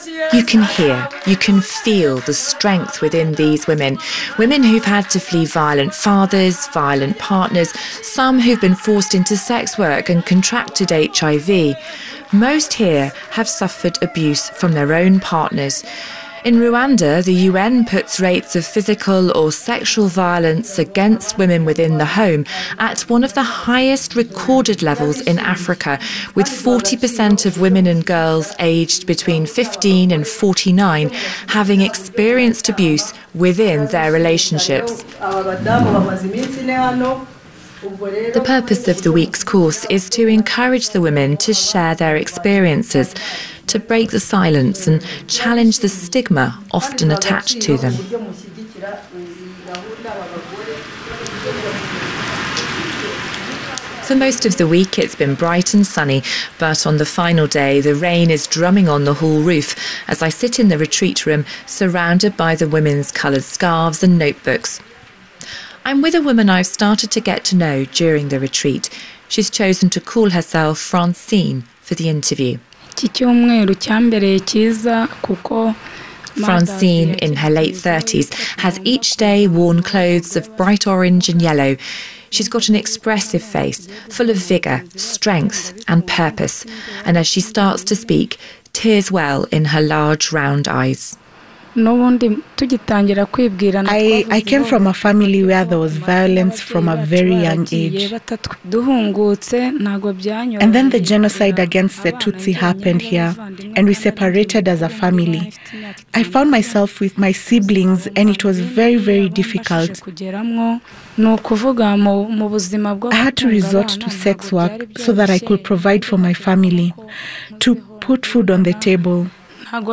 You can hear, you can feel the strength within these women. Women who've had to flee violent fathers, violent partners, some who've been forced into sex work and contracted HIV. Most here have suffered abuse from their own partners. In Rwanda, the UN puts rates of physical or sexual violence against women within the home at one of the highest recorded levels in Africa, with 40% of women and girls aged between 15 and 49 having experienced abuse within their relationships. The purpose of the week's course is to encourage the women to share their experiences, to break the silence and challenge the stigma often attached to them. For most of the week it's been bright and sunny, but on the final day the rain is drumming on the hall roof as I sit in the retreat room surrounded by the women's coloured scarves and notebooks. I'm with a woman I've started to get to know during the retreat. She's chosen to call herself Francine for the interview. Francine, in her late 30s, has each day worn clothes of bright orange and yellow. She's got an expressive face, full of vigour, strength and purpose. And as she starts to speak, tears well in her large round eyes. I came from a family where there was violence from a very young age. And then the genocide against the Tutsi happened here, and we separated as a family. I found myself with my siblings, and it was very, very difficult. I had to resort to sex work so that I could provide for my family, to put food on the table. And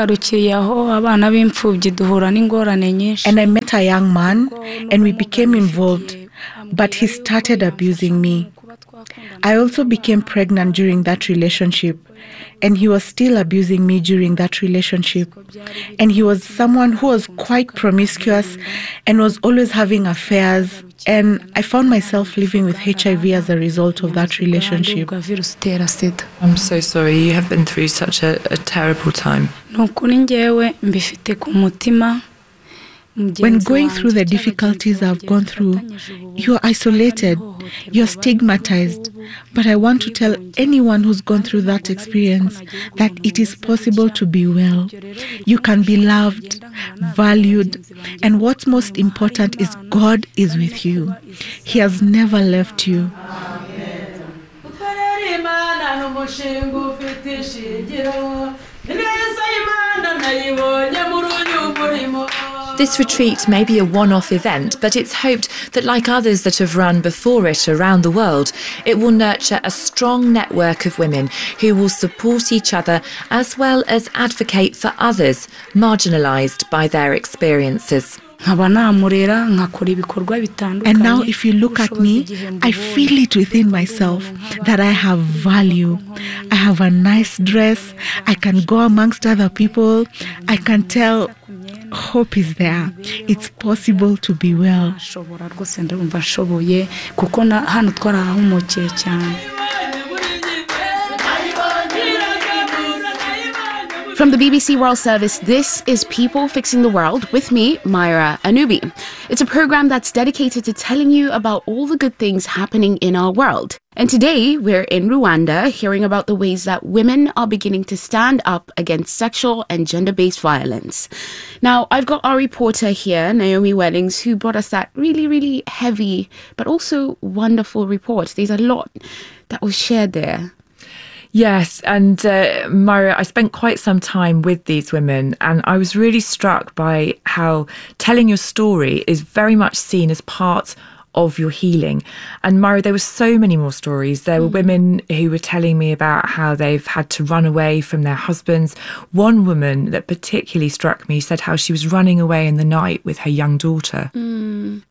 I met a young man and we became involved, but he started abusing me. I also became pregnant during that relationship, and he was still abusing me during that relationship. And he was someone who was quite promiscuous and was always having affairs. And I found myself living with HIV as a result of that relationship. I'm so sorry, you have been through such a terrible time. When going through the difficulties I've gone through, you're isolated, you're stigmatized. But I want to tell anyone who's gone through that experience that it is possible to be well. You can be loved, valued, and what's most important is God is with you. He has never left you. This retreat may be a one-off event, but it's hoped that, like others that have run before it around the world, it will nurture a strong network of women who will support each other as well as advocate for others marginalised by their experiences. And now if you look at me, I feel it within myself that I have value. I have a nice dress. I can go amongst other people. I can tell hope is there. It's possible to be well. From the BBC World Service, this is People Fixing the World with me, Myra Anubi. It's a program that's dedicated to telling you about all the good things happening in our world. And today, we're in Rwanda, hearing about the ways that women are beginning to stand up against sexual and gender-based violence. Now, I've got our reporter here, Naomi Wellings, who brought us that really, really heavy, but also wonderful report. There's a lot that was shared there. Yes, and Myra, I spent quite some time with these women, and I was really struck by how telling your story is very much seen as part of your healing. And Myra, there were so many more stories. There were women who were telling me about how they've had to run away from their husbands. One woman that particularly struck me said how she was running away in the night with her young daughter.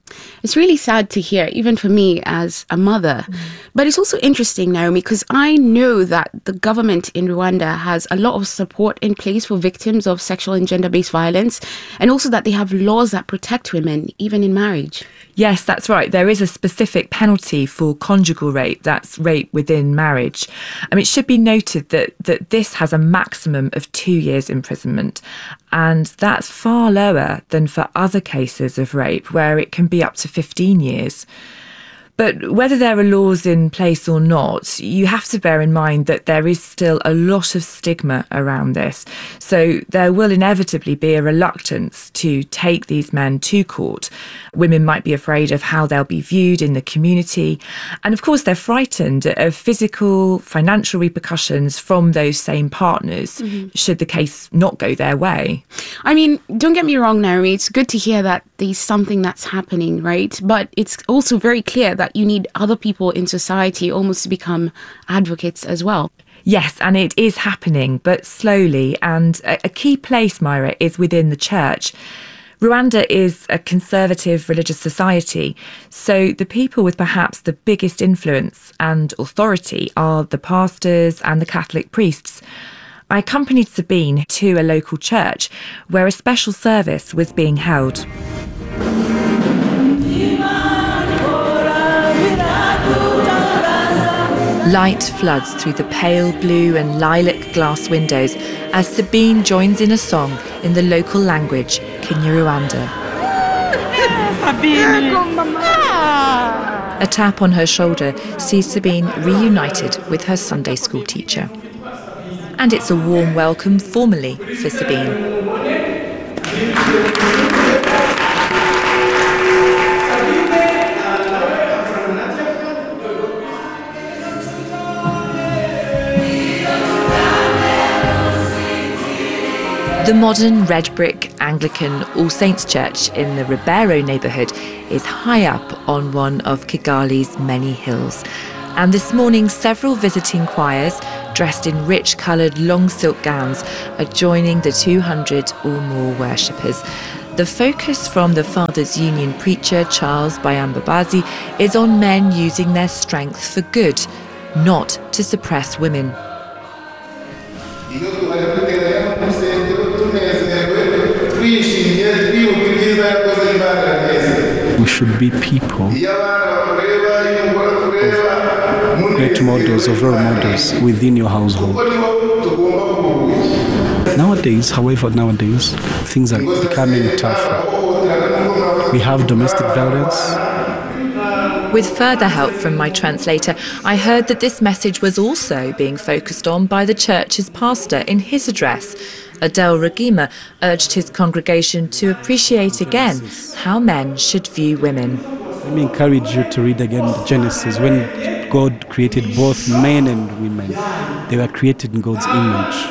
It's really sad to hear, even for me as a mother. But it's also interesting, Naomi, because I know that the government in Rwanda has a lot of support in place for victims of sexual and gender-based violence, and also that they have laws that protect women, even in marriage. Yes, that's right. There is a specific penalty for conjugal rape, that's rape within marriage. It should be noted that this has a maximum of 2 years imprisonment, and that's far lower than for other cases of rape, where it can be up to 15 years. But whether there are laws in place or not, you have to bear in mind that there is still a lot of stigma around this. So there will inevitably be a reluctance to take these men to court. Women might be afraid of how they'll be viewed in the community. And of course, they're frightened of physical, financial repercussions from those same partners, should the case not go their way. I mean, don't get me wrong, Naomi, it's good to hear that there's something that's happening, right? But it's also very clear that you need other people in society almost to become advocates as well. Yes, and it is happening, but slowly. And a key place, Myra, is within the church. Rwanda is a conservative religious society, so the people with perhaps the biggest influence and authority are the pastors and the Catholic priests. I accompanied Sabine to a local church where a special service was being held. Light floods through the pale blue and lilac glass windows as Sabine joins in a song in the local language, Kinyarwanda. A tap on her shoulder sees Sabine reunited with her Sunday school teacher. And it's a warm welcome formally for Sabine. The modern red brick Anglican All Saints Church in the Ribeiro neighbourhood is high up on one of Kigali's many hills. And this morning, several visiting choirs, dressed in rich coloured long silk gowns, are joining the 200 or more worshippers. The focus from the Fathers Union preacher Charles Bayambabazi is on men using their strength for good, not to suppress women. We should be people, great models of role models within your household. Nowadays, things are becoming tougher. We have domestic violence. With further help from my translator, I heard that this message was also being focused on by the church's pastor in his address. Adele Rugima urged his congregation to appreciate again how men should view women. Let me encourage you to read again Genesis. When God created both men and women, they were created in God's image.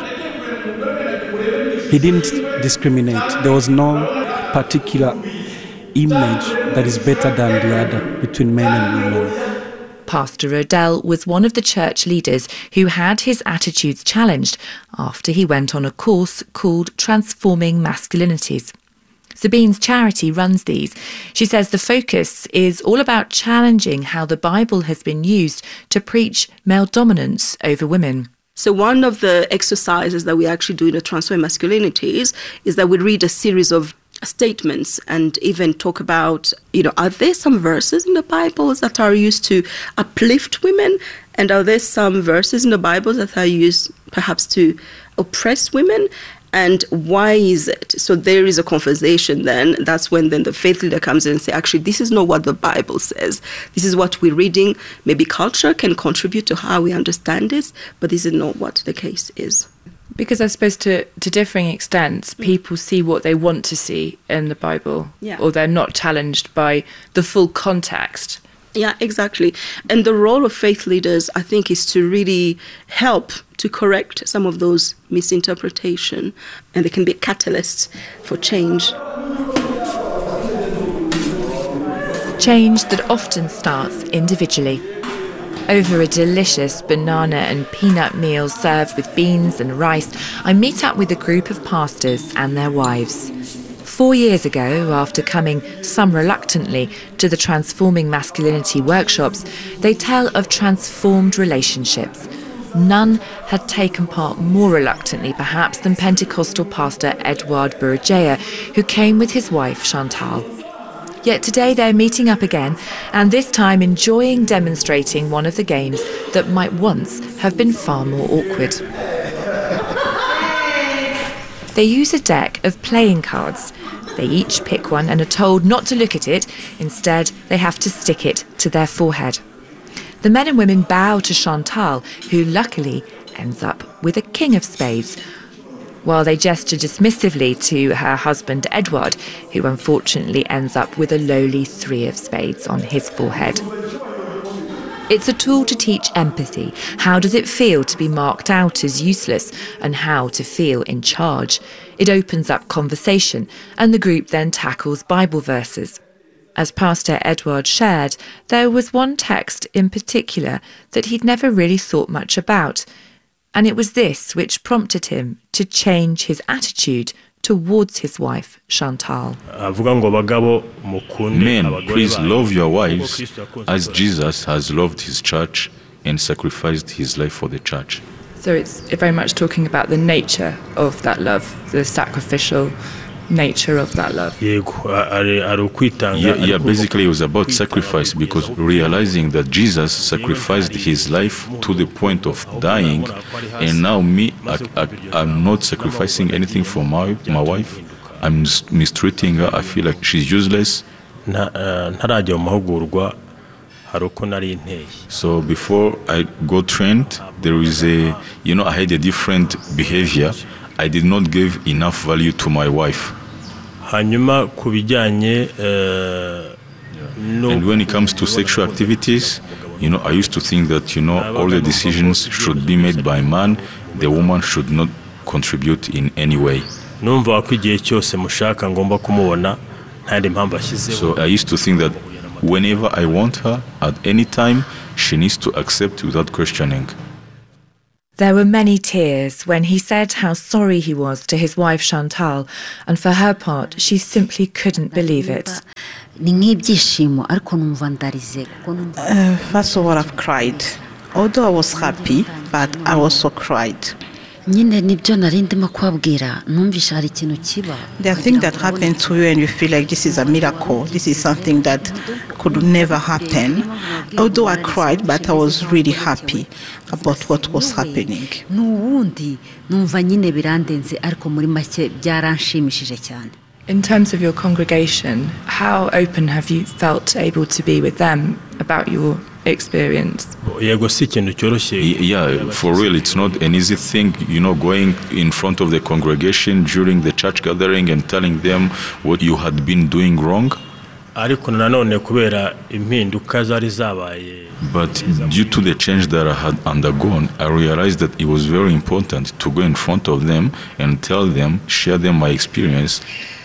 He didn't discriminate. There was no particular image that is better than the other between men and women. Pastor Odell was one of the church leaders who had his attitudes challenged after he went on a course called Transforming Masculinities. Sabine's charity runs these. She says the focus is all about challenging how the Bible has been used to preach male dominance over women. So one of the exercises that we actually do in the Transforming Masculinities is that we read a series of statements and even talk about, are there some verses in the Bible that are used to uplift women? And are there some verses in the Bible that are used perhaps to oppress women? And why is it? So there is a conversation then. That's when then the faith leader comes in and says, actually, this is not what the Bible says. This is what we're reading. Maybe culture can contribute to how we understand this, but this is not what the case is. Because I suppose to differing extents, people see what they want to see in the Bible, or they're not challenged by the full context. Yeah, exactly. And the role of faith leaders, I think, is to really help to correct some of those misinterpretations, and they can be catalysts for change. Change that often starts individually. Over a delicious banana and peanut meal served with beans and rice, I meet up with a group of pastors and their wives. 4 years ago, after coming, some reluctantly, to the Transforming Masculinity workshops, they tell of transformed relationships. None had taken part more reluctantly, perhaps, than Pentecostal pastor Edward Burujaya, who came with his wife Chantal. Yet today they're meeting up again, and this time enjoying demonstrating one of the games that might once have been far more awkward. They use a deck of playing cards. They each pick one and are told not to look at it. Instead, they have to stick it to their forehead. The men and women bow to Chantal, who luckily ends up with a king of spades, while they gesture dismissively to her husband Edward, who unfortunately ends up with a lowly 3 of spades on his forehead. It's a tool to teach empathy. How does it feel to be marked out as useless, and how to feel in charge? It opens up conversation, and the group then tackles Bible verses. As Pastor Edward shared, there was one text in particular that he'd never really thought much about, and it was this which prompted him to change his attitude towards his wife, Chantal. Men, please love your wives as Jesus has loved his church and sacrificed his life for the church. So it's very much talking about the nature of that love, the sacrificial nature of that love. Yeah, basically it was about sacrifice, because realizing that Jesus sacrificed his life to the point of dying, and now I'm not sacrificing anything for my wife. I'm mistreating her. I feel like she's useless. So before I got trained, there is I had a different behavior. I did not give enough value to my wife. And when it comes to sexual activities, I used to think that, all the decisions should be made by man. The woman should not contribute in any way. So I used to think that whenever I want her, at any time, she needs to accept without questioning. There were many tears when he said how sorry he was to his wife Chantal, and for her part, she simply couldn't believe it. First of all, I've cried. Although I was happy, but I also cried. There are things that happen to you and you feel like this is a miracle. This is something that could never happen. Although I cried, but I was really happy about what was happening. In terms of your congregation, how open have you felt able to be with them about your experience? Yeah, for real, it's not an easy thing, going in front of the congregation during the church gathering and telling them what you had been doing wrong. But due to the change that I had undergone, I realized that it was very important to go in front of them and tell them, share them my experience.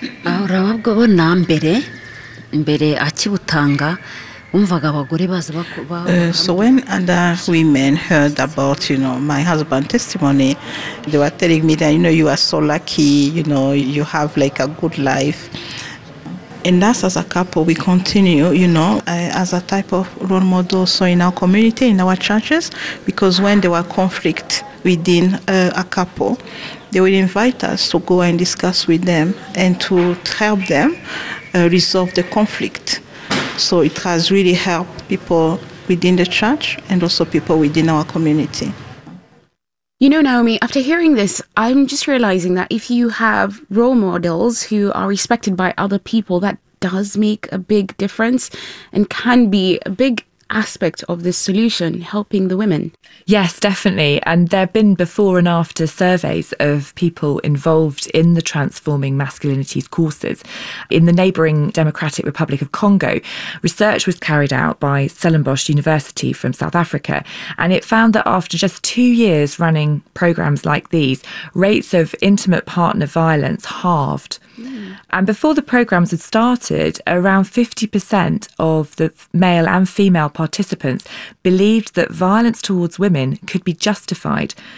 So when other women heard about, my husband's testimony, they were telling me that, you are so lucky, you have like a good life. And us as a couple, we continue, as a type of role model so in our community, in our churches, because when there were conflict within a couple, they would invite us to go and discuss with them and to help them resolve the conflict. So it has really helped people within the church and also people within our community. Naomi, after hearing this, I'm just realizing that if you have role models who are respected by other people, that does make a big difference and can be a big aspect of this solution, helping the women. Yes, definitely. And there have been before and after surveys of people involved in the Transforming Masculinities courses. In the neighbouring Democratic Republic of Congo, research was carried out by Stellenbosch University from South Africa, and it found that after just 2 years running programmes like these, rates of intimate partner violence halved. And before the programmes had started, around 50% of the male and female participants believed that violence towards women could be justified.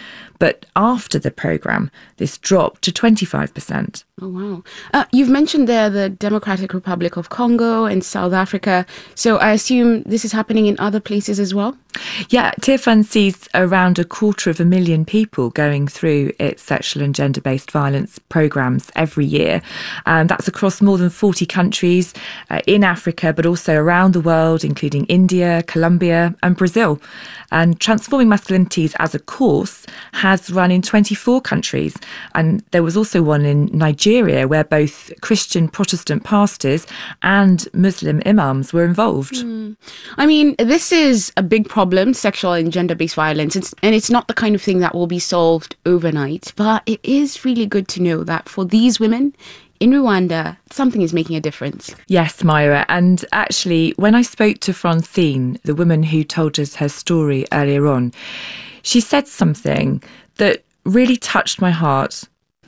But after the programme, this dropped to 25%. Oh, wow. You've mentioned there the Democratic Republic of Congo and South Africa. So I assume this is happening in other places as well? Yeah, Tearfund sees around 250,000 people going through its sexual and gender-based violence programmes every year. And that's across more than 40 countries in Africa, but also around the world, including India, Colombia and Brazil. And Transforming Masculinities as a course has run in 24 countries. And there was also one in Nigeria where both Christian Protestant pastors and Muslim imams were involved. I mean, this is a big problem, sexual and gender-based violence. And it's not the kind of thing that will be solved overnight. But it is really good to know that for these women in Rwanda, something is making a difference. Yes, Myra. And actually, when I spoke to Francine, the woman who told us her story earlier on, she said something that really touched my heart.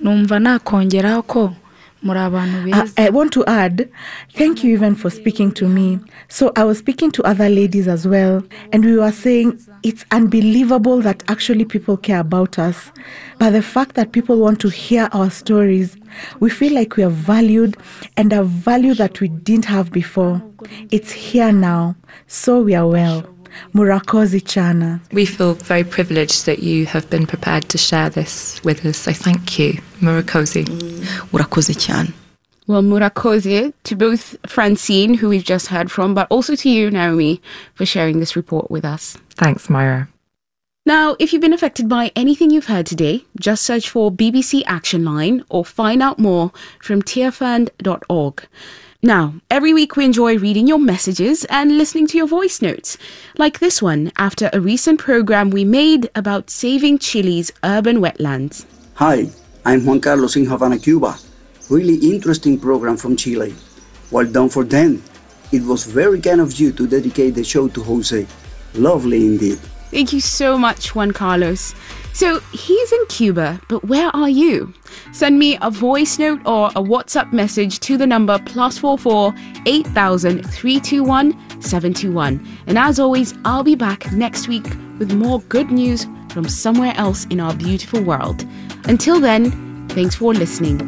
I want to add, thank you even for speaking to me. So I was speaking to other ladies as well, and we were saying it's unbelievable that actually people care about us. But the fact that people want to hear our stories, we feel like we are valued, and a value that we didn't have before. It's here now, so we are well. Murakoze Chana. We feel very privileged that you have been prepared to share this with us, so thank you, Murakoze. Murakoze Chan. Well, Murakoze to both Francine, who we've just heard from, but also to you, Naomi, for sharing this report with us. Thanks, Myra. Now, if you've been affected by anything you've heard today, just search for BBC Action Line or find out more from tearfund.org. Now, every week we enjoy reading your messages and listening to your voice notes, like this one after a recent program we made about saving Chile's urban wetlands. Hi, I'm Juan Carlos in Havana, Cuba. Really interesting program from Chile. Well done for them. It was very kind of you to dedicate the show to Jose. Lovely indeed. Thank you so much, Juan Carlos. So he's in Cuba, but where are you? Send me a voice note or a WhatsApp message to the number +44 8000 321 721. And as always, I'll be back next week with more good news from somewhere else in our beautiful world. Until then, thanks for listening.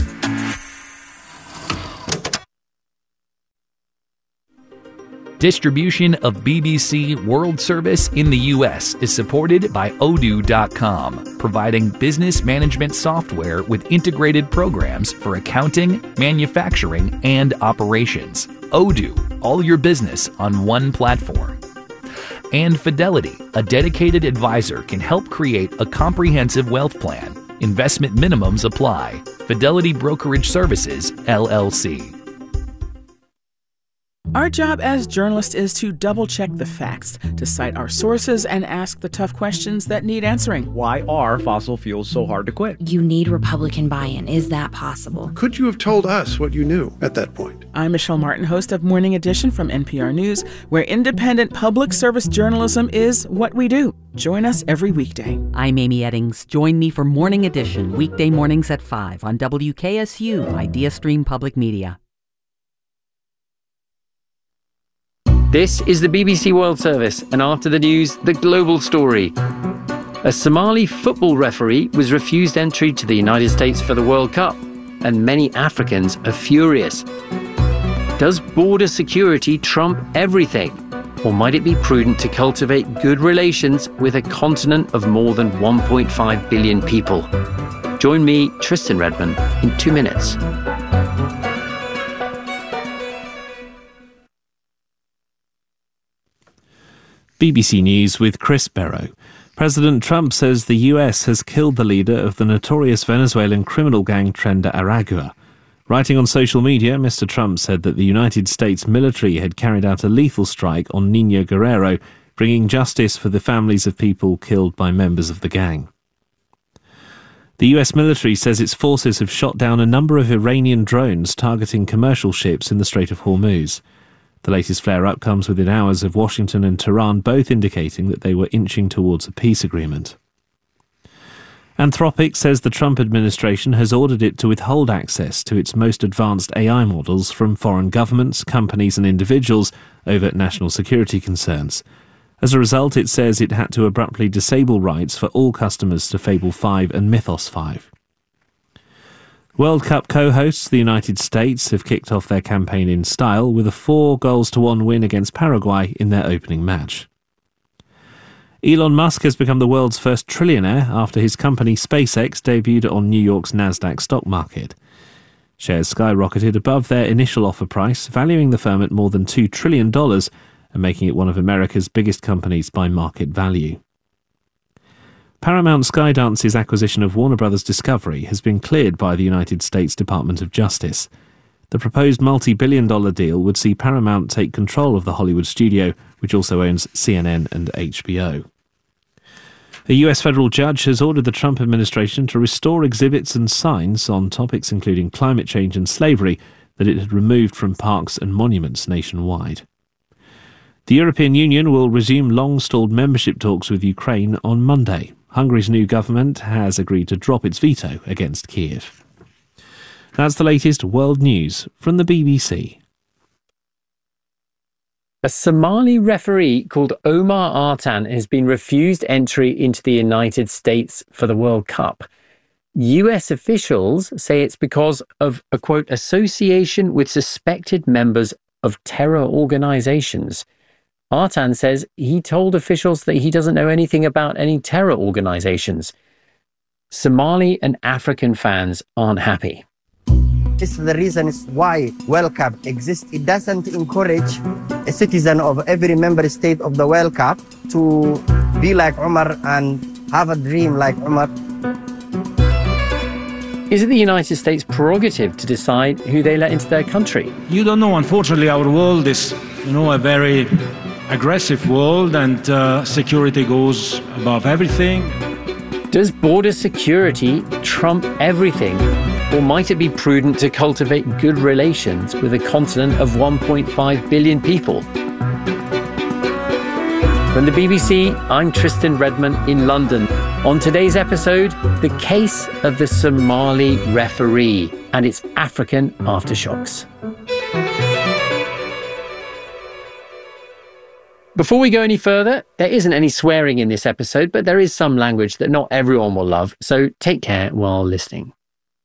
Distribution of BBC World Service in the U.S. is supported by Odoo.com, providing business management software with integrated programs for accounting, manufacturing, and operations. Odoo, all your business on one platform. And Fidelity, a dedicated advisor, can help create a comprehensive wealth plan. Investment minimums apply. Fidelity Brokerage Services, LLC. Our job as journalists is to double-check the facts, to cite our sources, and ask the tough questions that need answering. Why are fossil fuels so hard to quit? You need Republican buy-in. Is that possible? Could you have told us what you knew at that point? I'm Michelle Martin, host of Morning Edition from NPR News, where independent public service journalism is what we do. Join us every weekday. I'm Amy Eddings. Join me for Morning Edition, weekday mornings at 5 on WKSU, IdeaStream Public Media. This is the BBC World Service, and after the news, the global story. A Somali football referee was refused entry to the United States for the World Cup, and many Africans are furious. Does border security trump everything? Or might it be prudent to cultivate good relations with a continent of more than 1.5 billion people? Join me, Tristan Redman, in 2 minutes. BBC News with Chris Barrow. President Trump says the US has killed the leader of the notorious Venezuelan criminal gang Tren de Aragua. Writing on social media, Mr. Trump said that the United States military had carried out a lethal strike on Niño Guerrero, bringing justice for the families of people killed by members of the gang. The US military says its forces have shot down a number of Iranian drones targeting commercial ships in the Strait of Hormuz. The latest flare-up comes within hours of Washington and Tehran both indicating that they were inching towards a peace agreement. Anthropic says the Trump administration has ordered it to withhold access to its most advanced AI models from foreign governments, companies and individuals over national security concerns. As a result, it says it had to abruptly disable rights for all customers to Fable 5 and Mythos 5. World Cup co-hosts, the United States, have kicked off their campaign in style with a 4-1 win against Paraguay in their opening match. Elon Musk has become the world's first trillionaire after his company SpaceX debuted on New York's Nasdaq stock market. Shares skyrocketed above their initial offer price, valuing the firm at more than $2 trillion and making it one of America's biggest companies by market value. Paramount Skydance's acquisition of Warner Bros. Discovery has been cleared by the United States Department of Justice. The proposed multi-billion-dollar deal would see Paramount take control of the Hollywood studio, which also owns CNN and HBO. A US federal judge has ordered the Trump administration to restore exhibits and signs on topics including climate change and slavery that it had removed from parks and monuments nationwide. The European Union will resume long-stalled membership talks with Ukraine on Monday. Hungary's new government has agreed to drop its veto against Kiev. That's the latest world news from the BBC. A Somali referee called Omar Artan has been refused entry into the United States for the World Cup. US officials say it's because of a, quote, association with suspected members of terror organizations. Artan says he told officials that he doesn't know anything about any terror organizations. Somali and African fans aren't happy. This is the reason why World Cup exists. It doesn't encourage a citizen of every member state of the World Cup to be like Omar and have a dream like Omar. Is it the United States' prerogative to decide who they let into their country? You don't know. Unfortunately, our world is, a very aggressive world, and security goes above everything. Does border security trump everything? Or might it be prudent to cultivate good relations with a continent of 1.5 billion people? From the BBC, I'm Tristan Redman in London. On today's episode, the case of the Somali referee and its African aftershocks. Before we go any further, there isn't any swearing in this episode, but there is some language that not everyone will love, so take care while listening.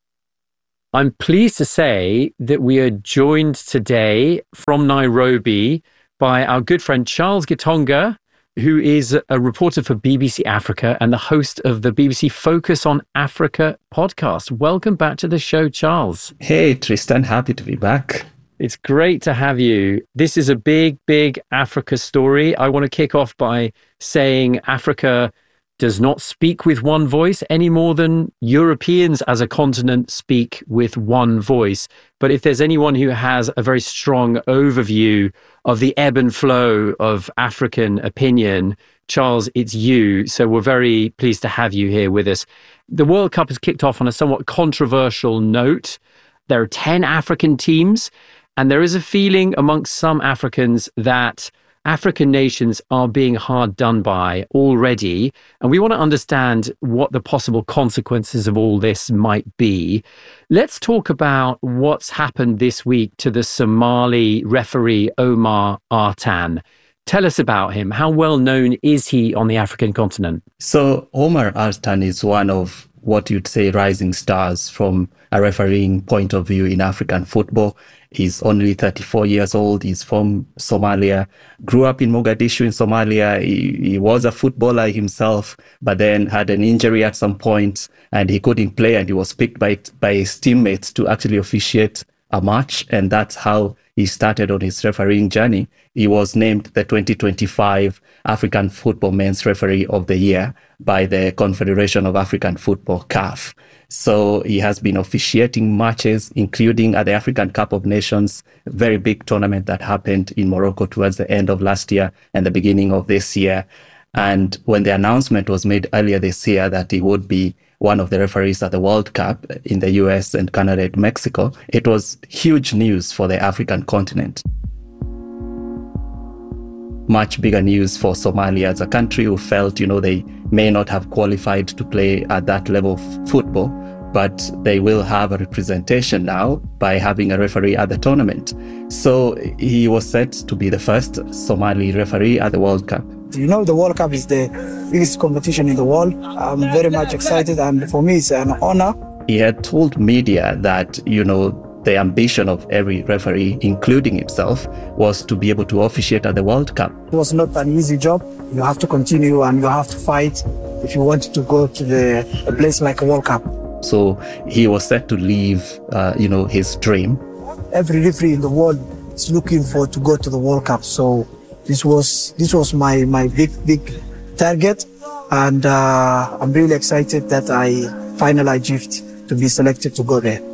I'm pleased to say that we are joined today from Nairobi by our good friend Charles Gitonga, who is a reporter for BBC Africa and the host of the BBC Focus on Africa podcast. Welcome back to the show, Charles. Hey, Tristan. Happy to be back. It's great to have you. This is a big, big Africa story. I want to kick off by saying Africa does not speak with one voice any more than Europeans as a continent speak with one voice. But if there's anyone who has a very strong overview of the ebb and flow of African opinion, Charles, it's you. So we're very pleased to have you here with us. The World Cup has kicked off on a somewhat controversial note. There are 10 African teams, and there is a feeling amongst some Africans that African nations are being hard done by already, and we want to understand what the possible consequences of all this might be. Let's talk about what's happened this week to the Somali referee Omar Artan. Tell us about him. How well known is he on the African continent? So Omar Artan is one of what you'd say rising stars from a refereeing point of view in African football. He's only 34 years old. He's from Somalia, grew up in Mogadishu in Somalia. He was a footballer himself, but then had an injury at some point and he couldn't play, and he was picked by his teammates to actually officiate a match. And that's how he started on his refereeing journey. He was named the 2025 African Football Men's Referee of the Year by the Confederation of African Football, CAF. So he has been officiating matches, including at the African Cup of Nations, a very big tournament that happened in Morocco towards the end of last year and the beginning of this year. And when the announcement was made earlier this year that he would be one of the referees at the World Cup in the US and Canada and Mexico, it was huge news for the African continent. Much bigger news for Somalia as a country who felt, they may not have qualified to play at that level of football, but they will have a representation now by having a referee at the tournament. So he was set to be the first Somali referee at the World Cup. The World Cup is the biggest competition in the world. I'm very much excited, and for me, it's an honor. He had told media that, the ambition of every referee, including himself, was to be able to officiate at the World Cup. It was not an easy job. You have to continue and you have to fight if you want to go to a place like a World Cup. So he was set to leave, his dream. Every referee in the world is looking to go to the World Cup. So this was my big target, and I'm really excited that I finally achieved to be selected to go there.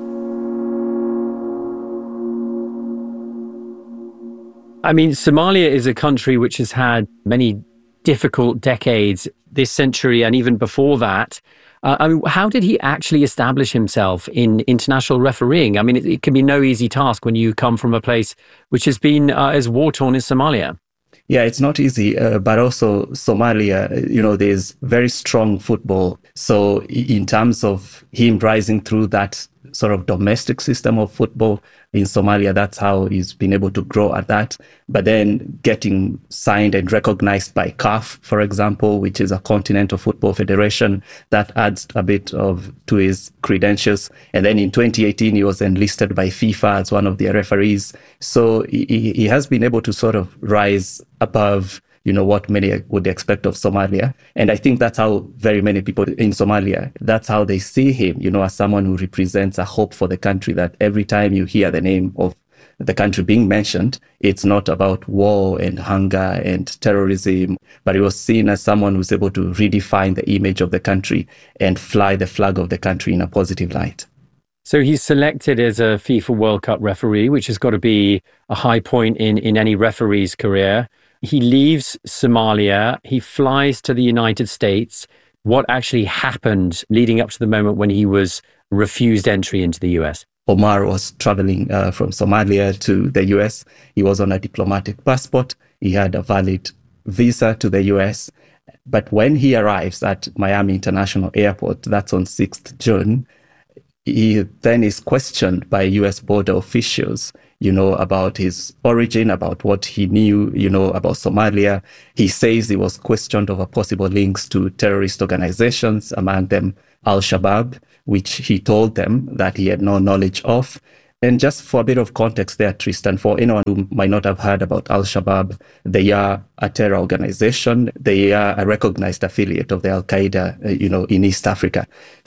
I mean, Somalia is a country which has had many difficult decades this century and even before that. How did he actually establish himself in international refereeing? I mean, it can be no easy task when you come from a place which has been as war-torn as Somalia. Yeah, it's not easy, but also Somalia, there's very strong football. So in terms of him rising through that sort of domestic system of football in Somalia, that's how he's been able to grow at that. But then getting signed and recognized by CAF, for example, which is a continental football federation, that adds a bit to his credentials. And then in 2018, he was enlisted by FIFA as one of their referees. So he has been able to sort of rise above what many would expect of Somalia. And I think that's how very many people in Somalia, that's how they see him, as someone who represents a hope for the country, that every time you hear the name of the country being mentioned, it's not about war and hunger and terrorism, but he was seen as someone who's able to redefine the image of the country and fly the flag of the country in a positive light. So he's selected as a FIFA World Cup referee, which has got to be a high point in any referee's career. He leaves Somalia, he flies to the United States. What actually happened leading up to the moment when he was refused entry into the US? Omar was traveling from Somalia to the US. He was on a diplomatic passport. He had a valid visa to the US. But when he arrives at Miami International Airport, that's on 6th June, he then is questioned by US border officials, about his origin, about what he knew, about Somalia. He says he was questioned over possible links to terrorist organizations, among them Al-Shabaab, which he told them that he had no knowledge of. And just for a bit of context there, Tristan, for anyone who might not have heard about Al-Shabaab, they are a terror organization. They are a recognized affiliate of the Al-Qaeda, in East Africa.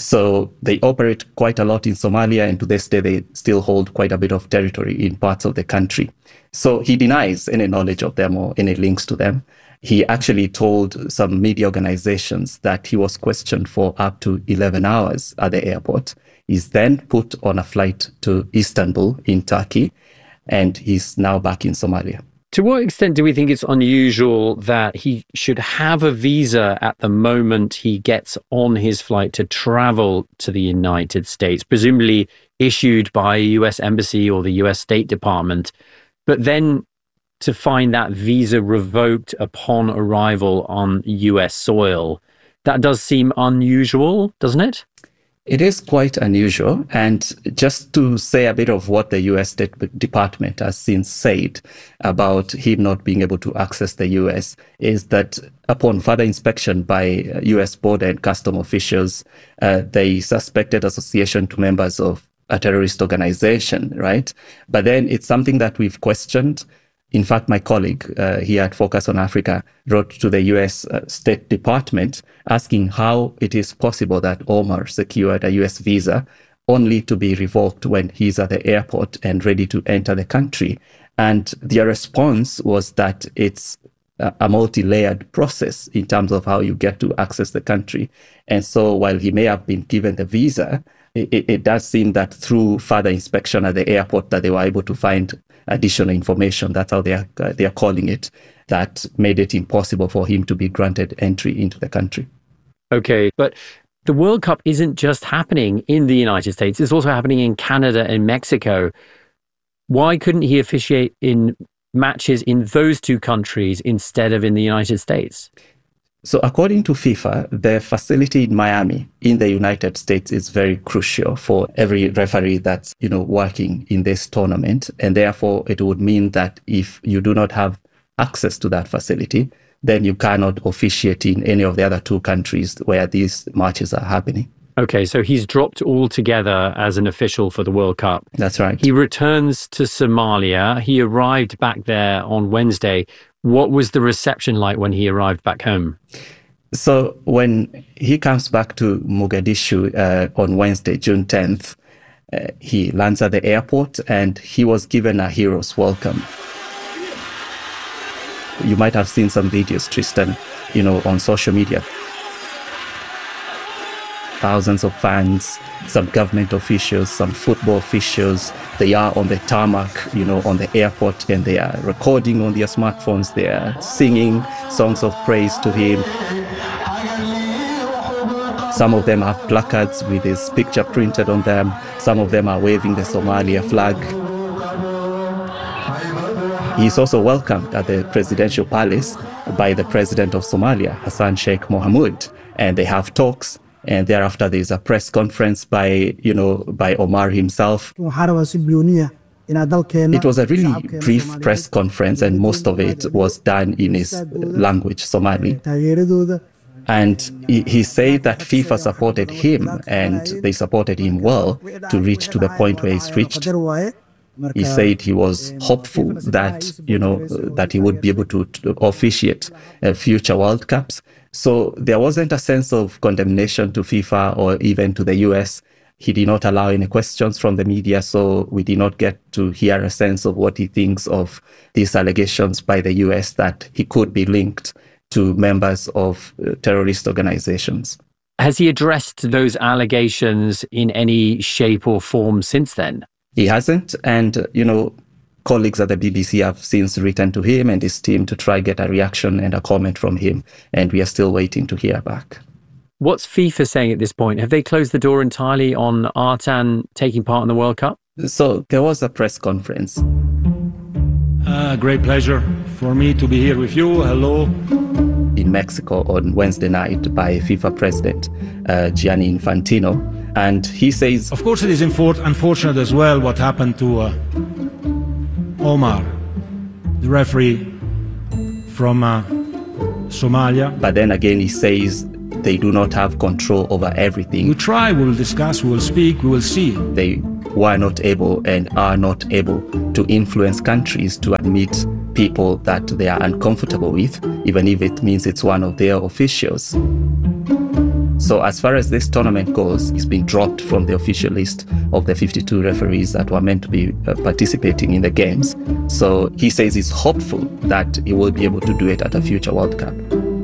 So they operate quite a lot in Somalia, and to this day, they still hold quite a bit of territory in parts of the country. So he denies any knowledge of them or any links to them. He actually told some media organizations that he was questioned for up to 11 hours at the airport. He's then put on a flight to Istanbul in Turkey, and he's now back in Somalia. To what extent do we think it's unusual that he should have a visa at the moment he gets on his flight to travel to the United States, presumably issued by a US embassy or the US State Department, but then to find that visa revoked upon arrival on US soil? That does seem unusual, doesn't it? It is quite unusual. And just to say a bit of what the US State Department has since said about him not being able to access the US is that upon further inspection by US border and custom officials, they suspected association to members of a terrorist organization, right? But then it's something that we've questioned. In fact, my colleague here at Focus on Africa wrote to the US State Department asking how it is possible that Omar secured a US visa only to be revoked when he's at the airport and ready to enter the country. And their response was that it's a multi-layered process in terms of how you get to access the country. And so while he may have been given the visa, it does seem that through further inspection at the airport that they were able to find additional information, that's how they are calling it, that made it impossible for him to be granted entry into the country. Okay, but the World Cup isn't just happening in the United States, it's also happening in Canada and Mexico. Why couldn't he officiate in matches in those two countries instead of in the United States? So according to FIFA, the facility in Miami in the United States is very crucial for every referee that's, working in this tournament. And therefore, it would mean that if you do not have access to that facility, then you cannot officiate in any of the other 2 countries where these matches are happening. Okay, so he's dropped altogether as an official for the World Cup. That's right. He returns to Somalia. He arrived back there on Wednesday. What was the reception like when he arrived back home? So when he comes back to Mogadishu on Wednesday, June 10th, he lands at the airport and he was given a hero's welcome. You might have seen some videos, Tristan, on social media. Thousands of fans, some government officials, some football officials, they are on the tarmac, on the airport, and they are recording on their smartphones. They are singing songs of praise to him. Some of them have placards with his picture printed on them. Some of them are waving the Somalia flag. He's also welcomed at the presidential palace by the president of Somalia, Hassan Sheikh Mohamud, and they have talks. And thereafter, there's a press conference by Omar himself. It was a really brief press conference, and most of it was done in his language, Somali. And he said that FIFA supported him, and they supported him well to reach to the point where he's reached. He said he was hopeful that, that he would be able to officiate future World Cups. So there wasn't a sense of condemnation to FIFA or even to the US. He did not allow any questions from the media, so we did not get to hear a sense of what he thinks of these allegations by the US that he could be linked to members of terrorist organizations. Has he addressed those allegations in any shape or form since then? He hasn't, and, colleagues at the BBC have since written to him and his team to try get a reaction and a comment from him, and we are still waiting to hear back. What's FIFA saying at this point? Have they closed the door entirely on Artan taking part in the World Cup? So there was a press conference. Great pleasure for me to be here with you. Hello. In Mexico on Wednesday night by FIFA president Gianni Infantino. And he says, of course, it is unfortunate as well what happened to Omar, the referee from Somalia. But then again, he says they do not have control over everything. We try, we will discuss, we will speak, we will see. They were not able and are not able to influence countries to admit people that they are uncomfortable with, even if it means it's one of their officials. So as far as this tournament goes, it's been dropped from the official list of the 52 referees that were meant to be participating in the games. So he says he's hopeful that he will be able to do it at a future World Cup.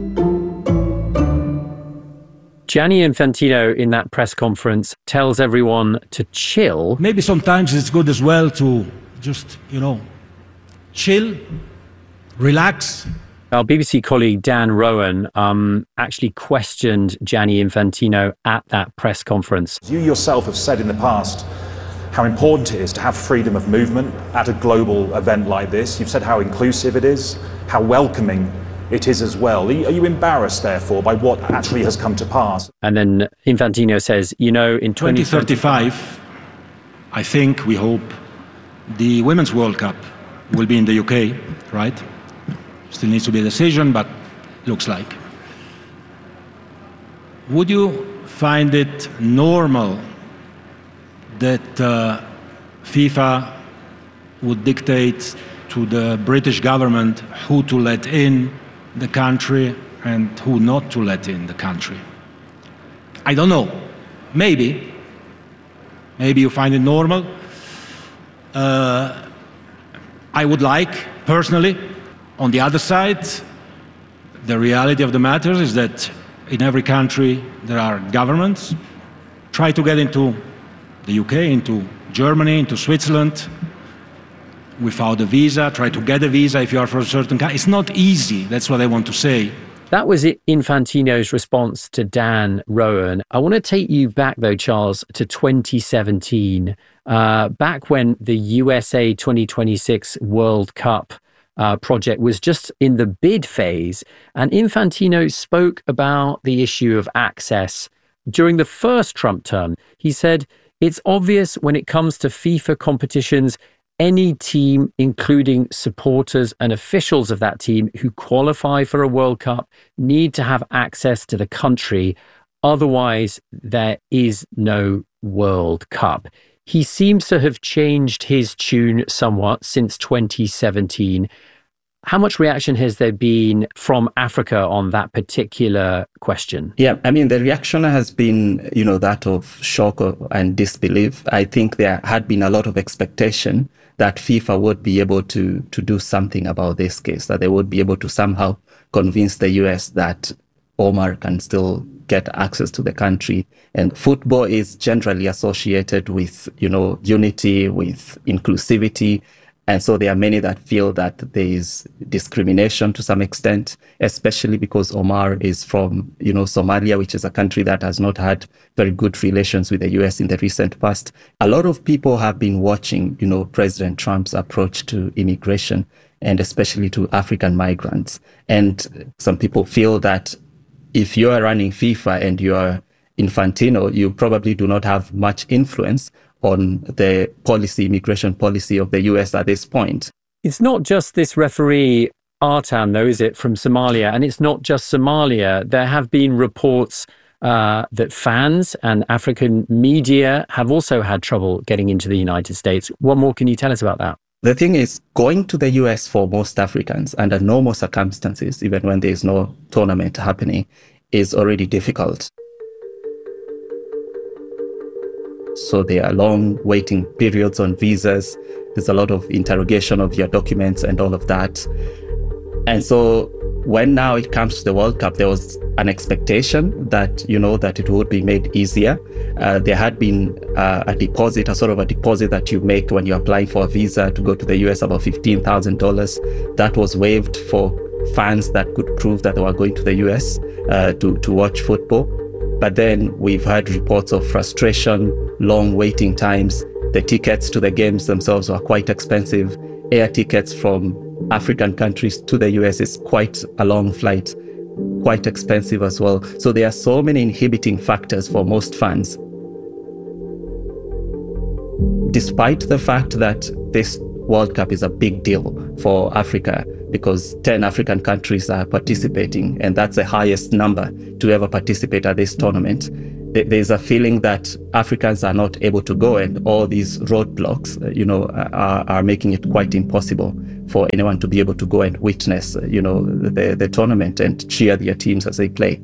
Gianni Infantino in that press conference tells everyone to chill. Maybe sometimes it's good as well to just, chill, relax. Our BBC colleague Dan Rowan actually questioned Gianni Infantino at that press conference. You yourself have said in the past how important it is to have freedom of movement at a global event like this. You've said how inclusive it is, how welcoming it is as well. Are you embarrassed, therefore, by what actually has come to pass? And then Infantino says, in 2035, I think, we hope, the Women's World Cup will be in the UK, right? Still needs to be a decision, but looks like. Would you find it normal that FIFA would dictate to the British government who to let in the country and who not to let in the country? I don't know. Maybe. Maybe you find it normal. I would like, personally. On the other side, the reality of the matter is that in every country there are governments. Try to get into the UK, into Germany, into Switzerland without a visa. Try to get a visa if you are from a certain country. It's not easy. That's what I want to say. That was Infantino's response to Dan Rowan. I want to take you back, though, Charles, to 2017, back when the USA 2026 World Cup project was just in the bid phase, and Infantino spoke about the issue of access. During the first Trump term, he said, "It's obvious when it comes to FIFA competitions, any team, including supporters and officials of that team who qualify for a World Cup, need to have access to the country. Otherwise, there is no World Cup. He seems to have changed his tune somewhat since 2017. How much reaction has there been from Africa on that particular question? Yeah, I mean, the reaction has been, that of shock and disbelief. I think there had been a lot of expectation that FIFA would be able to do something about this case, that they would be able to somehow convince the US that Omar can still get access to the country. And football is generally associated with, unity, with inclusivity. And so there are many that feel that there is discrimination to some extent, especially because Omar is from, Somalia, which is a country that has not had very good relations with the US in the recent past. A lot of people have been watching, President Trump's approach to immigration and especially to African migrants. And some people feel that if you are running FIFA and you are Infantino, you probably do not have much influence on the immigration policy of the US at this point. It's not just this referee, Artan, though, is it, from Somalia? And it's not just Somalia. There have been reports that fans and African media have also had trouble getting into the United States. What more can you tell us about that? The thing is, going to the US for most Africans under normal circumstances, even when there is no tournament happening, is already difficult. So there are long waiting periods on visas. There's a lot of interrogation of your documents and all of that. And so when now it comes to the World Cup, there was an expectation that, that it would be made easier. There had been a deposit, a sort of a deposit that you make when you're applying for a visa to go to the US, about $15,000. That was waived for fans that could prove that they were going to the US to watch football. But then we've had reports of frustration, long waiting times. The tickets to the games themselves are quite expensive. Air tickets from African countries to the US is quite a long flight, quite expensive as well. So there are so many inhibiting factors for most fans. Despite the fact that this World Cup is a big deal for Africa, because 10 African countries are participating, and that's the highest number to ever participate at this tournament. There's a feeling that Africans are not able to go, and all these roadblocks, are making it quite impossible for anyone to be able to go and witness, the tournament and cheer their teams as they play.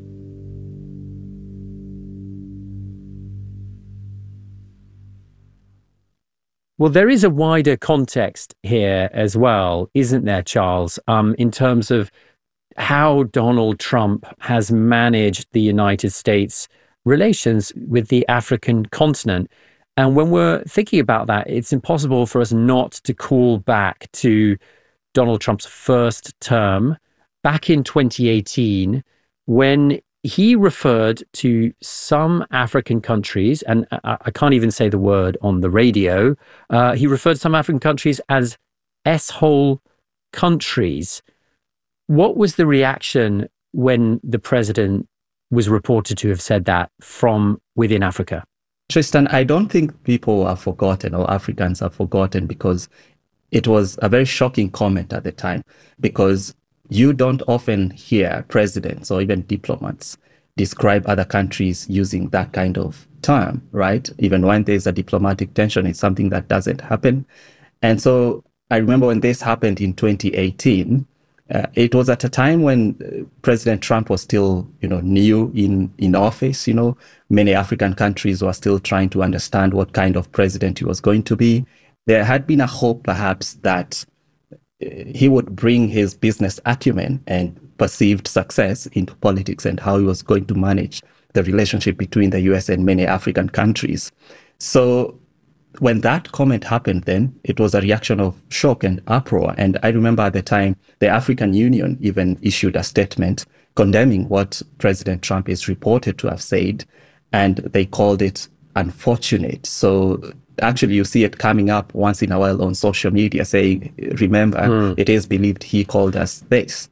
Well, there is a wider context here as well, isn't there, Charles, in terms of how Donald Trump has managed the United States relations with the African continent. And when we're thinking about that, it's impossible for us not to call back to Donald Trump's first term back in 2018, when he referred to some African countries, and I can't even say the word on the radio, he referred to some African countries as S-hole countries. What was the reaction when the president was reported to have said that from within Africa? Tristan, I don't think people are forgotten or Africans are forgotten, because it was a very shocking comment at the time, because you don't often hear presidents or even diplomats describe other countries using that kind of term, right? Even when there's a diplomatic tension, it's something that doesn't happen. And so I remember when this happened in 2018, it was at a time when President Trump was still, new in office. Many African countries were still trying to understand what kind of president he was going to be. There had been a hope, perhaps, that he would bring his business acumen and perceived success into politics and how he was going to manage the relationship between the US and many African countries. So when that comment happened, then it was a reaction of shock and uproar. And I remember at the time, the African Union even issued a statement condemning what President Trump is reported to have said, and they called it unfortunate. So actually, you see it coming up once in a while on social media saying, remember, it is believed he called us this.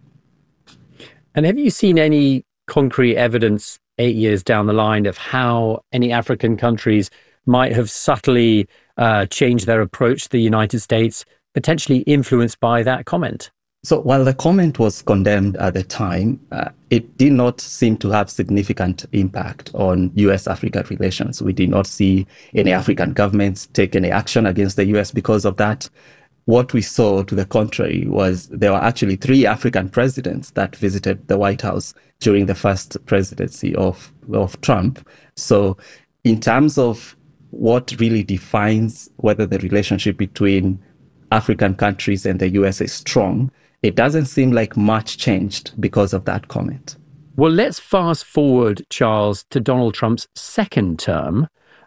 And have you seen any concrete evidence 8 years down the line of how any African countries might have subtly change their approach to the United States, potentially influenced by that comment? So while the comment was condemned at the time, it did not seem to have significant impact on US-Africa relations. We did not see any African governments take any action against the US because of that. What we saw, to the contrary, was there were actually 3 African presidents that visited the White House during the first presidency of Trump. So in terms of what really defines whether the relationship between African countries and the US is strong, it doesn't seem like much changed because of that comment. Well, let's fast forward, Charles, to Donald Trump's second term.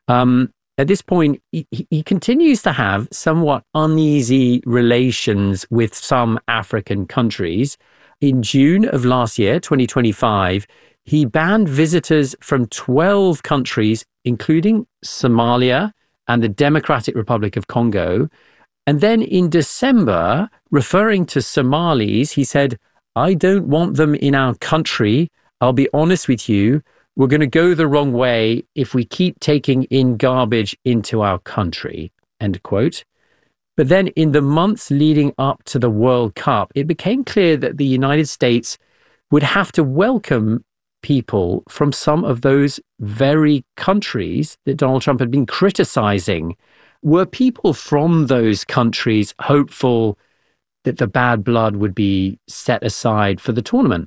At this point, he continues to have somewhat uneasy relations with some African countries. In June of last year, 2025, he banned visitors from 12 countries, including Somalia and the Democratic Republic of Congo. And then in December, referring to Somalis, he said, "I don't want them in our country. I'll be honest with you. We're going to go the wrong way if we keep taking in garbage into our country," end quote. But then in the months leading up to the World Cup, it became clear that the United States would have to welcome people from some of those very countries that Donald Trump had been criticizing. Were people from those countries hopeful that the bad blood would be set aside for the tournament?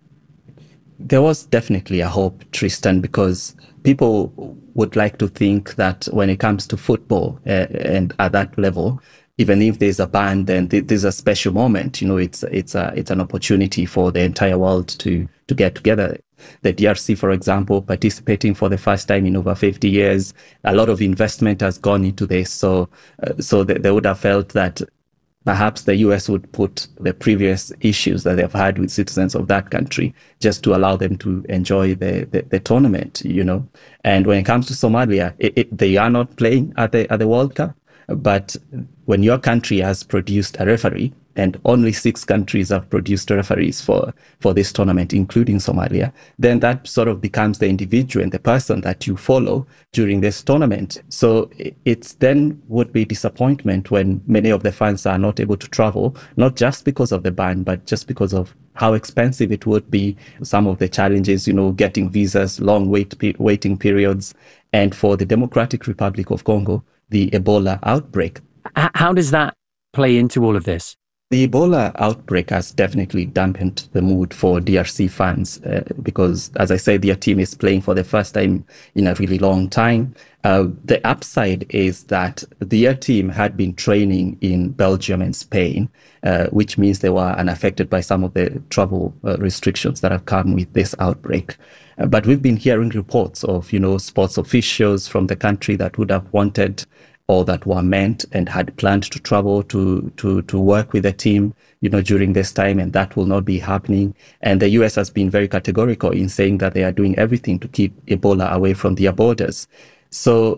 There was definitely a hope, Tristan, because people would like to think that when it comes to football and at that level, even if there's a ban, then there's a special moment. You know, it's an opportunity for the entire world to get together. The DRC, for example, participating for the first time in over 50 years, a lot of investment has gone into this. So they would have felt that perhaps the US would put the previous issues that they've had with citizens of that country just to allow them to enjoy the tournament, you know. And when it comes to Somalia, they are not playing at the World Cup. But when your country has produced a referee, and only 6 countries have produced referees for this tournament, including Somalia, then that sort of becomes the individual and the person that you follow during this tournament. So it's then would be disappointment when many of the fans are not able to travel, not just because of the ban, but just because of how expensive it would be, some of the challenges, you know, getting visas, long waiting periods, and for the Democratic Republic of Congo, the Ebola outbreak. How does that play into all of this? The Ebola outbreak has definitely dampened the mood for DRC fans because, as I said, their team is playing for the first time in a really long time. The upside is that their team had been training in Belgium and Spain, which means they were unaffected by some of the travel restrictions that have come with this outbreak. But we've been hearing reports of, you know, sports officials from the country that would have wanted or that were meant and had planned to travel to work with the team, you know, during this time, and that will not be happening. And the US has been very categorical in saying that they are doing everything to keep Ebola away from their borders. So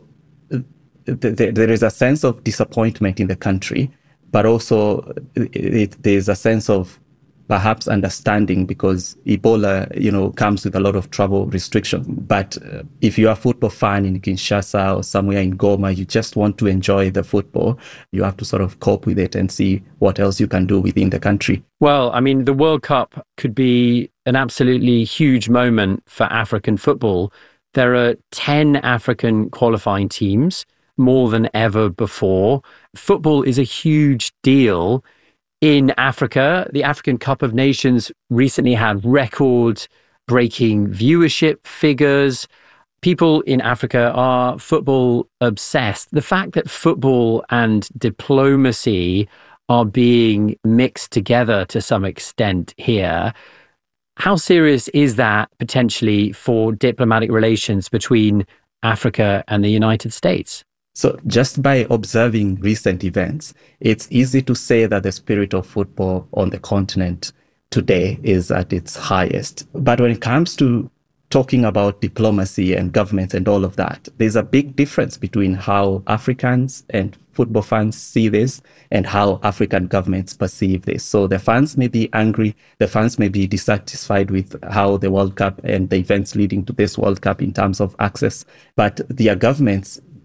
there is a sense of disappointment in the country, but also there's a sense of perhaps understanding because Ebola, you know, comes with a lot of travel restrictions. But if you're a football fan in Kinshasa or somewhere in Goma, you just want to enjoy the football, you have to sort of cope with it and see what else you can do within the country. Well, I mean, the World Cup could be an absolutely huge moment for African football. There are 10 African qualifying teams, more than ever before. Football is a huge deal. In Africa, the African Cup of Nations recently had record-breaking viewership figures. People in Africa are football obsessed. The fact that football and diplomacy are being mixed together to some extent here, how serious is that potentially for diplomatic relations between Africa and the United States? So just by observing recent events, it's easy to say that the spirit of football on the continent today is at its highest. But when it comes to talking about diplomacy and governments and all of that, there's a big difference between how Africans and football fans see this and how African governments perceive this. So the fans may be angry, the fans may be dissatisfied with how the World Cup and the events leading to this World Cup in terms of access, but their governments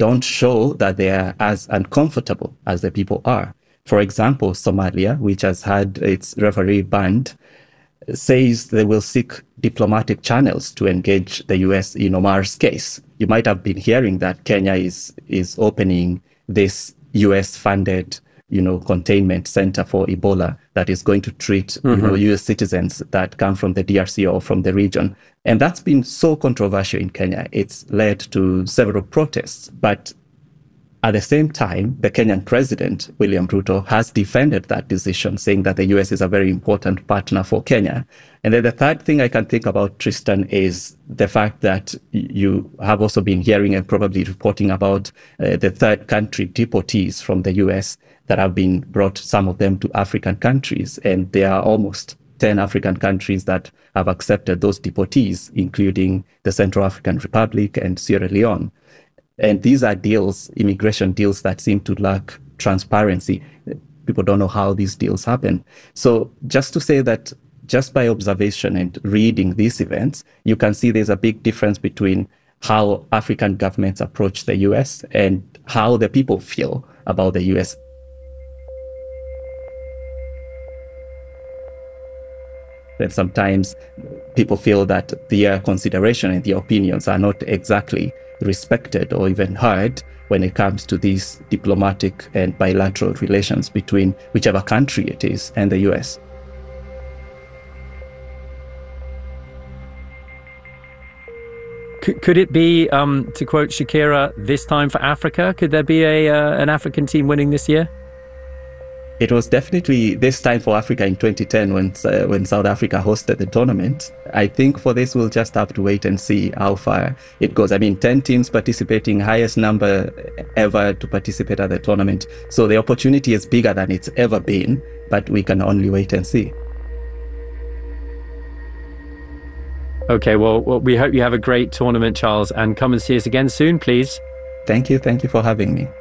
don't show that they are as uncomfortable as the people are. For example, Somalia, which has had its referee banned, says they will seek diplomatic channels to engage the US in Omar's case. You might have been hearing that Kenya is opening this US-funded, containment center for Ebola that is going to treat, US citizens that come from the DRC or from the region. And that's been so controversial in Kenya. It's led to several protests. But at the same time, the Kenyan president, William Ruto, has defended that decision, saying that the US is a very important partner for Kenya. And then the third thing I can think about, Tristan, is the fact that you have also been hearing and probably reporting about the third country deportees from the US that have been brought, some of them to African countries. And there are almost 10 African countries that have accepted those deportees, including the Central African Republic and Sierra Leone. And these are deals, immigration deals, that seem to lack transparency. People don't know how these deals happen. So just to say that just by observation and reading these events, you can see there's a big difference between how African governments approach the US and how the people feel about the US. And sometimes people feel that their consideration and their opinions are not exactly respected or even heard when it comes to these diplomatic and bilateral relations between whichever country it is and the US. Could it be, to quote Shakira, this time for Africa? Could there be an African team winning this year? It was definitely this time for Africa in 2010 when South Africa hosted the tournament. I think for this, we'll just have to wait and see how far it goes. 10 teams participating, highest number ever to participate at the tournament. So the opportunity is bigger than it's ever been, but we can only wait and see. Okay, well, we hope you have a great tournament, Charles, and come and see us again soon, please. Thank you for having me.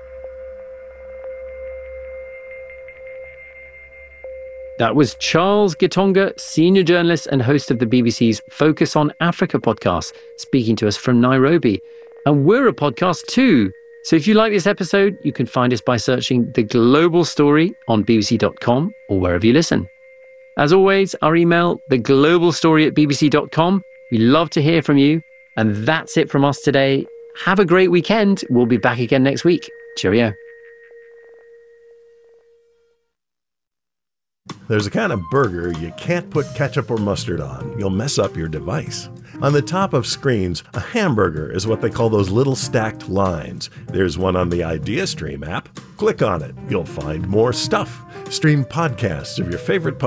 That was Charles Gitonga, senior journalist and host of the BBC's Focus on Africa podcast, speaking to us from Nairobi. And we're a podcast too. So if you like this episode, you can find us by searching The Global Story on bbc.com or wherever you listen. As always, our email, theglobalstory@bbc.com. We love to hear from you. And that's it from us today. Have a great weekend. We'll be back again next week. Cheerio. There's a kind of burger you can't put ketchup or mustard on. You'll mess up your device. On the top of screens, a hamburger is what they call those little stacked lines. There's one on the IdeaStream app. Click on it. You'll find more stuff. Stream podcasts of your favorite